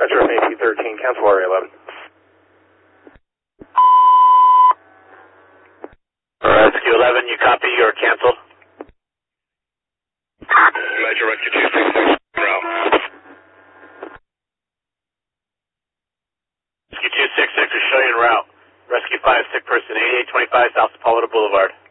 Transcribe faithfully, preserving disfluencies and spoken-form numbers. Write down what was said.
Metro A P thirteen, cancel R A eleven. Rescue eleven, you copy or cancel? Metro Rescue two six six, route. Rescue two six six is showing en route. Rescue five, sick person, eighty-eight twenty-five South Hippolyta Boulevard.